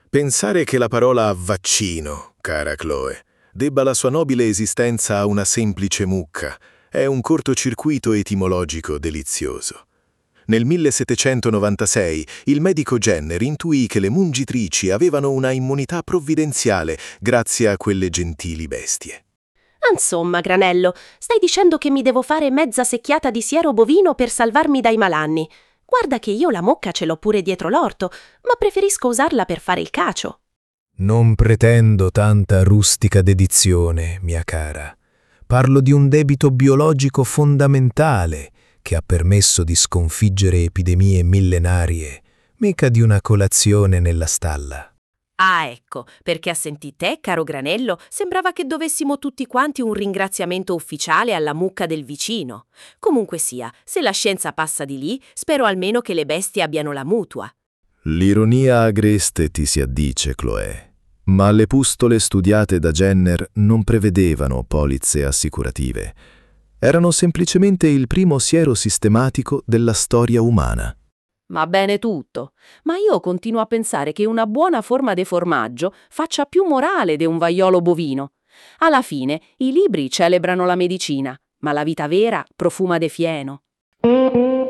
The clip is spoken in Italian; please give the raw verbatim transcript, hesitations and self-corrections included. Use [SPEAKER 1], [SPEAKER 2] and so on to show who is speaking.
[SPEAKER 1] Pensare che la parola vaccino, cara Chloe, debba la sua nobile esistenza a una semplice mucca è un cortocircuito etimologico delizioso. Nel millesettecentonovantasei il medico Jenner intuì che le mungitrici avevano una immunità provvidenziale grazie a quelle gentili bestie.
[SPEAKER 2] Insomma, Granello, stai dicendo che mi devo fare mezza secchiata di siero bovino per salvarmi dai malanni. Guarda che io la mucca ce l'ho pure dietro l'orto, ma preferisco usarla per fare il cacio.
[SPEAKER 3] Non pretendo tanta rustica dedizione, mia cara. Parlo di un debito biologico fondamentale che ha permesso di sconfiggere epidemie millenarie, mica di una colazione nella stalla.
[SPEAKER 2] Ah, ecco, perché a sentì te, caro Granello, sembrava che dovessimo tutti quanti un ringraziamento ufficiale alla mucca del vicino. Comunque sia, se la scienza passa di lì, spero almeno che le bestie abbiano la mutua.
[SPEAKER 4] L'ironia agreste ti si addice, Chloe, ma le pustole studiate da Jenner non prevedevano polizze assicurative. Erano semplicemente il primo siero sistematico della storia umana.
[SPEAKER 2] Va bene tutto, ma io continuo a pensare che una buona forma di formaggio faccia più morale di un vaiolo bovino. Alla fine, i libri celebrano la medicina, ma la vita vera profuma de fieno.